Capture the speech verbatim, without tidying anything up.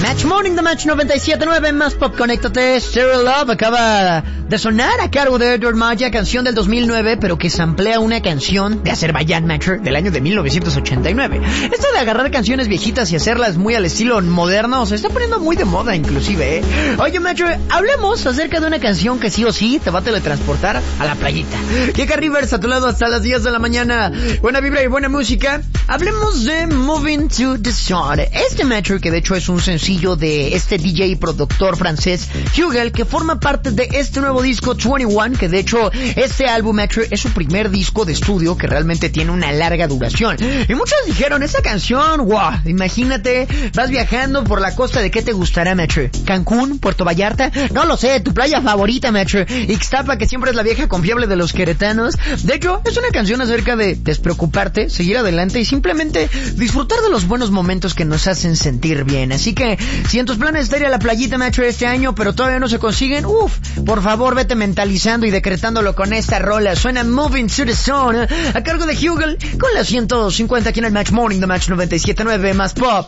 Match Morning, The Match noventa y siete punto nueve, más pop, conéctate. Stereo Love acaba de sonar a cargo de Edward Maya, canción del dos mil nueve, pero que samplea una canción de Azerbaijan Matcher del año de mil novecientos ochenta y nueve. Esto de agarrar canciones viejitas y hacerlas muy al estilo moderno se está poniendo muy de moda inclusive, ¿eh? Oye, Matcher, hablemos acerca de una canción que sí o sí te va a teletransportar a la playita. Kika Rivers a tu lado hasta las diez de la mañana. Buena vibra y buena música. Hablemos de Moving to the Sun. Este Matcher, que de hecho es un sencillo de este D J y productor francés Hugel, que forma parte de este nuevo disco veintiuno, que de hecho este álbum Matcher es su primer disco de estudio que realmente tiene una larga duración. Y muchos dijeron, esta canción, wow, imagínate, vas viajando por la costa de ¿qué te gustará, Matcher? ¿Cancún? ¿Puerto Vallarta? No lo sé, tu playa favorita, Matcher. Ixtapa, que siempre es la vieja confiable de los queretanos. De hecho, es una canción acerca de despreocuparte, seguir adelante y simplemente disfrutar de los buenos momentos que nos hacen sentir bien. Así que, si en tus planes está ir a la playita, Matcher, este año, pero todavía no se consiguen, uff, por favor, vete mentalizando y decretándolo con esta rola. Suena Moving to the Sun, a cargo de Hugel, con la ciento cincuenta aquí en el Match Morning, The Match noventa y siete punto nueve, más pop.